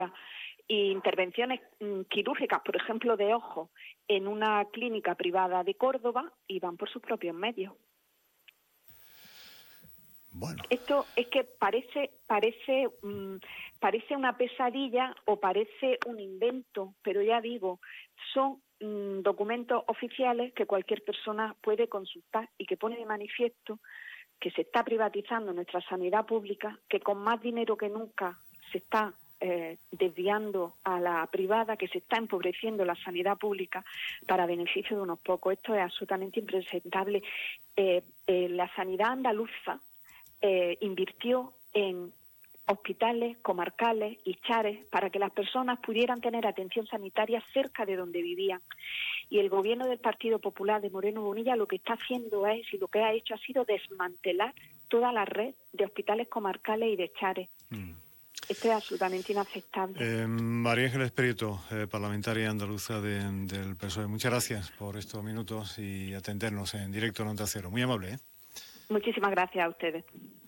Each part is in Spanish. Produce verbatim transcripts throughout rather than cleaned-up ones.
y intervenciones mm, quirúrgicas, por ejemplo, de ojo, en una clínica privada de Córdoba y van por sus propios medios. Bueno. Esto es que parece parece mmm, parece una pesadilla o parece un invento, pero ya digo, son mmm, documentos oficiales que cualquier persona puede consultar y que pone de manifiesto que se está privatizando nuestra sanidad pública, que con más dinero que nunca se está eh, desviando a la privada, que se está empobreciendo la sanidad pública para beneficio de unos pocos. Esto es absolutamente impresentable. Eh, eh, la sanidad andaluza eh, invirtió en hospitales comarcales y chares para que las personas pudieran tener atención sanitaria cerca de donde vivían. Y el gobierno del Partido Popular de Moreno Bonilla lo que está haciendo es, y lo que ha hecho ha sido desmantelar toda la red de hospitales comarcales y de chares. Mm. Esto es absolutamente inaceptable. Eh, María Ángeles Prieto, eh, parlamentaria andaluza de, del P S O E. Muchas gracias por estos minutos y atendernos en directo en Onda Cero. Muy amable, ¿eh? Muchísimas gracias a ustedes.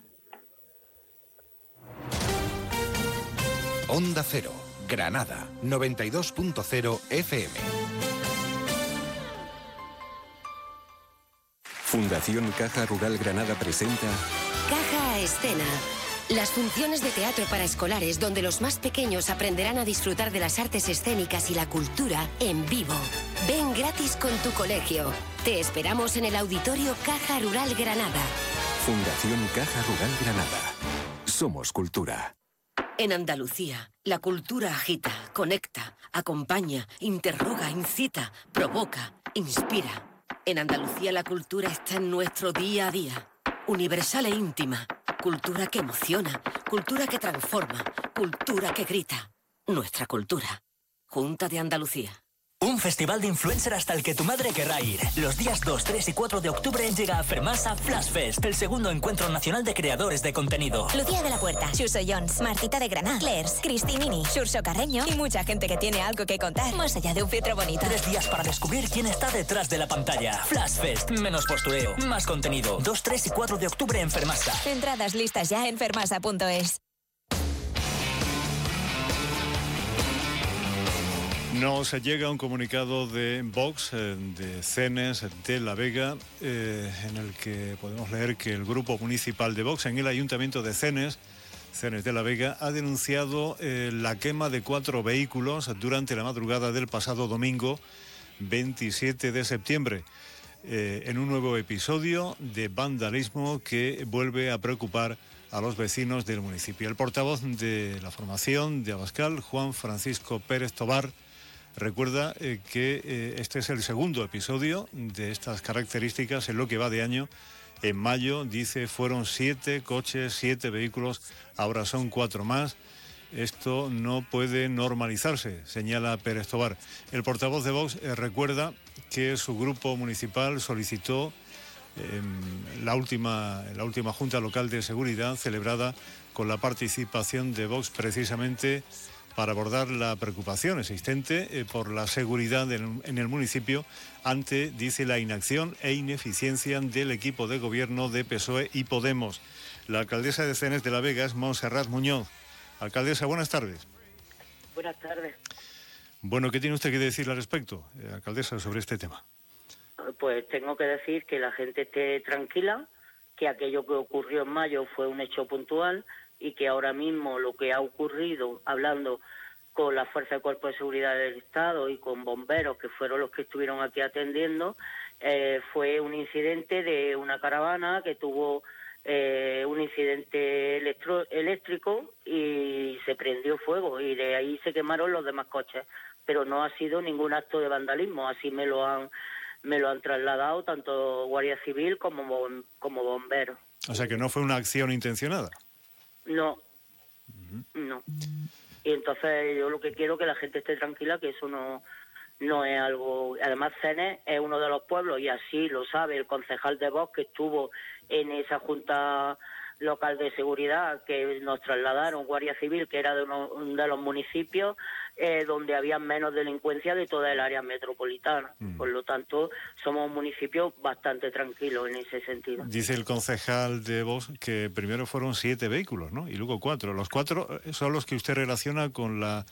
Onda Cero, Granada, noventa y dos punto cero F M. Fundación Caja Rural Granada presenta Caja a Escena. Las funciones de teatro para escolares donde los más pequeños aprenderán a disfrutar de las artes escénicas y la cultura en vivo. Ven gratis con tu colegio. Te esperamos en el Auditorio Caja Rural Granada. Fundación Caja Rural Granada. Somos cultura. En Andalucía, la cultura agita, conecta, acompaña, interroga, incita, provoca, inspira. En Andalucía la cultura está en nuestro día a día. Universal e íntima. Cultura que emociona, cultura que transforma, cultura que grita. Nuestra cultura. Junta de Andalucía. Un festival de influencer hasta el que tu madre querrá ir. Los días dos, tres y cuatro de octubre llega a Fermasa Flash Fest, el segundo encuentro nacional de creadores de contenido. Lucía de la Puerta, Xuso Jones, Martita de Granada, Clairs, Cristinini, Xurxo Carreño y mucha gente que tiene algo que contar, más allá de un filtro bonito. Tres días para descubrir quién está detrás de la pantalla. Flash Fest, menos postureo, más contenido. dos, tres y cuatro de octubre en Fermasa. Entradas listas ya en fermasa punto es. Nos llega un comunicado de Vox, eh, de Cenes de La Vega, eh, en el que podemos leer que el grupo municipal de Vox en el Ayuntamiento de Cenes, Cenes de La Vega, ha denunciado eh, la quema de cuatro vehículos durante la madrugada del pasado domingo veintisiete de septiembre, eh, en un nuevo episodio de vandalismo que vuelve a preocupar a los vecinos del municipio. El portavoz de la formación de Abascal, Juan Francisco Pérez Tobar, recuerda eh, que eh, este es el segundo episodio de estas características en lo que va de año. En mayo, dice, fueron siete coches, siete vehículos, ahora son cuatro más. Esto no puede normalizarse, señala Pérez Tobar. El portavoz de Vox eh, recuerda que su grupo municipal solicitó eh, la última, la última Junta Local de Seguridad celebrada con la participación de Vox precisamente para abordar la preocupación existente eh, por la seguridad en, en el municipio ante, dice, la inacción e ineficiencia del equipo de gobierno de P S O E y Podemos. La alcaldesa de Cenes de La Vega es Montserrat Muñoz. Alcaldesa, buenas tardes. Buenas tardes. Bueno, ¿qué tiene usted que decir al respecto, eh, alcaldesa, sobre este tema? Pues tengo que decir que la gente esté tranquila, que aquello que ocurrió en mayo fue un hecho puntual, y que ahora mismo lo que ha ocurrido, hablando con la Fuerza de Cuerpo de Seguridad del Estado y con bomberos, que fueron los que estuvieron aquí atendiendo, eh, fue un incidente de una caravana que tuvo eh, un incidente electro, eléctrico y se prendió fuego y de ahí se quemaron los demás coches, pero no ha sido ningún acto de vandalismo, así me lo han me lo han trasladado tanto Guardia Civil como, como bomberos. O sea que no fue una acción intencionada. No, uh-huh. no. Y entonces yo lo que quiero es que la gente esté tranquila, que eso no no es algo... Además, Cenes es uno de los pueblos, y así lo sabe el concejal de Vox, que estuvo en esa Junta Local de Seguridad, que nos trasladaron Guardia Civil, que era de uno de los municipios eh, donde había menos delincuencia de toda el área metropolitana. Mm. Por lo tanto, somos un municipio bastante tranquilo en ese sentido. Dice el concejal de Vox que primero fueron siete vehículos, ¿no? Y luego cuatro. Los cuatro son los que usted relaciona con la